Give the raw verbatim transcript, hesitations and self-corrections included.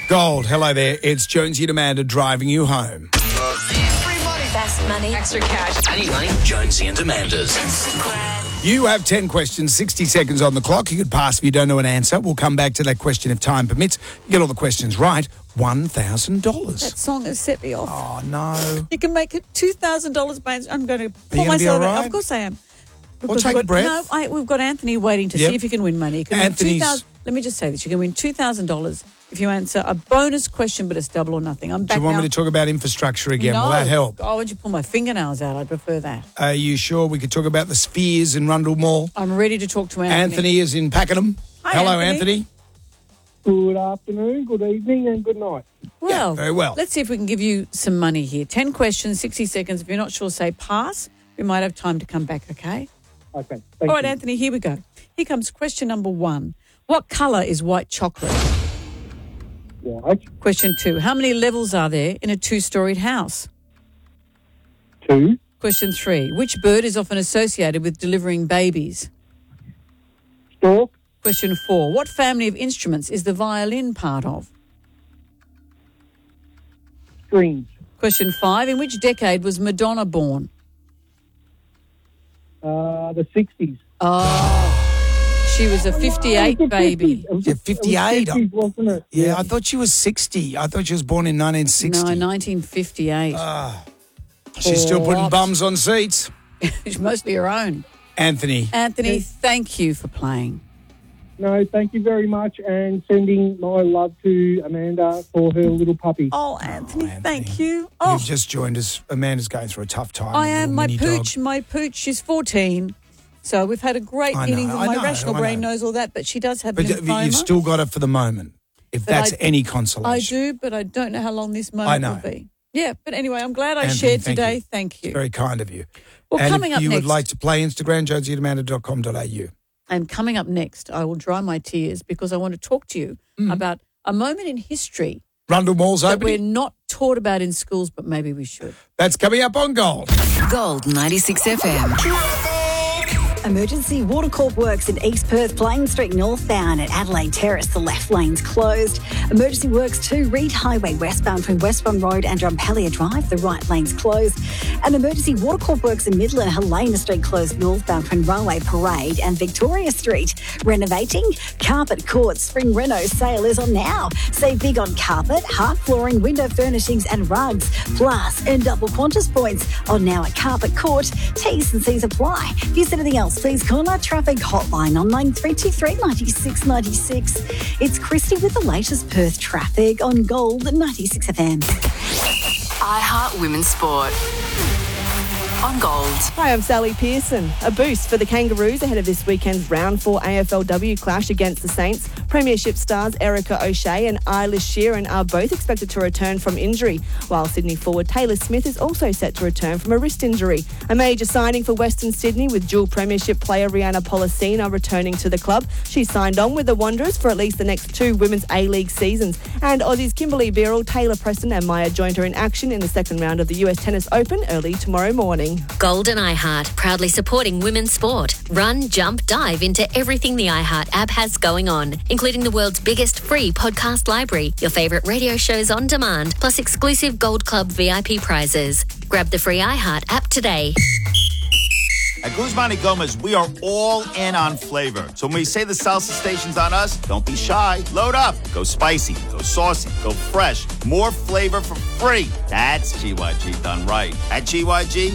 Gold, hello there. It's Jonesy and Amanda driving you home. Free money. Fast money. Extra cash. I need money. Jonesy and Amanda's. You have ten questions, sixty seconds on the clock. You could pass if you don't know an answer. We'll come back to that question if time permits. You get all the questions right, one thousand dollars. That song has set me off. Oh, no. You can make it two thousand dollars, mate. I'm going to pull gonna be myself all out. right? Of course I am. Well, Because take we've a got- breath. No, I, we've got Anthony waiting to Yep. see if you can win money. You can Anthony's- win two thousand dollars. Let me just say this. You can win two thousand dollars if you answer a bonus question, but it's double or nothing. I'm Do back you want now. me to talk about infrastructure again? No. Will that help? Oh, would you pull my fingernails out? I'd prefer that. Are you sure we could talk about the Spheres in Rundle Mall? I'm ready to talk to Anthony. Anthony is in Pakenham. Hi, Hello, Anthony. Anthony. Good afternoon, good evening, and good night. Well, Yeah, very well. Let's see if we can give you some money here. ten questions, sixty seconds. If you're not sure, say pass. We might have time to come back, okay? Okay, thank All right, you. Anthony, here we go. Here comes question number one. What colour is white chocolate? White, Question two. How many levels are there in a two-storied house? two, Question three. Which bird is often associated with delivering babies? stork, Question four. What family of instruments is the violin part of? strings, Question five. In which decade was Madonna born? uh, the sixties. Oh, she was a fifty-eight The baby. fifties. It was- Yeah, it was fifty-eight. fifties, wasn't it? Yeah, I thought she was sixty. I thought she was born in nineteen sixty. No, nineteen fifty-eight. She's still putting What? bums on seats. It's mostly her own. Anthony. Anthony, thank you for playing. No, thank you very much, and sending my love to Amanda for her little puppy. Oh, Anthony, Anthony. thank you. Oh, You've just joined us. Amanda's going through a tough time. I with a am. little My mini pooch, dog. my pooch, she's fourteen. So we've had a great I know, innings. I My know, rational I brain know. knows all that, but she does have But lymphoma. you've still got it for the moment, if But that's I- any I consolation. do, but I don't know how long this moment I know. will be. Yeah, but anyway, I'm glad I Anthony, shared thank today. you. Thank you. Very kind of you. Well, and coming if up you next, would like to play Instagram, jonesy at amanda dot com dot a u. and coming up next, I will dry my tears because I want to talk to you about a moment in history Rundle Mall's that we're opening. not taught about in schools, but maybe we should. That's coming up on Gold. Gold ninety-six F M. Emergency Water Corp works in East Perth, Plain Street northbound at Adelaide Terrace. The left lane's closed. Emergency works to Reed Highway westbound between Westbourne Road and Drumpellier Drive. The right lane's closed. And Emergency Water Corp works in Midland, Helena Street closed northbound between Railway Parade and Victoria Street. Renovating Carpet Court Spring Reno sale is on now. Save big on carpet, hard flooring, window furnishings and rugs. Plus, earn double Qantas points on now at Carpet Court. T's and C's apply. If there's anything else, please call our traffic hotline on nine three two three, nine six nine six. It's Christy with the latest Perth traffic on Gold ninety-six F M. iHeart Women's Sport. On Gold. Hi, I'm Sally Pearson. A boost for the Kangaroos ahead of this weekend's round four A F L W clash against the Saints. Premiership stars Erica O'Shea and Eilish Sheeran are both expected to return from injury, while Sydney forward Taylor Smith is also set to return from a wrist injury. A major signing for Western Sydney with dual Premiership player Rihanna Pollicino returning to the club. She signed on with the Wanderers for at least the next two Women's A-League seasons. And Aussies Kimberly Beerell, Taylor Preston and Maya joined her in action in the second round of the U S Tennis Open early tomorrow morning. Gold and iHeart, proudly supporting women's sport. Run, jump, dive into everything the iHeart app has going on, including the world's biggest free podcast library, your favourite radio shows on demand, plus exclusive Gold Club V I P prizes. Grab the free iHeart app today. At Guzman y Gomez, we are all in on flavor. So when we say the salsa station's on us, don't be shy. Load up. Go spicy, go saucy, go fresh. More flavor for free. That's G Y G done right. At G Y G,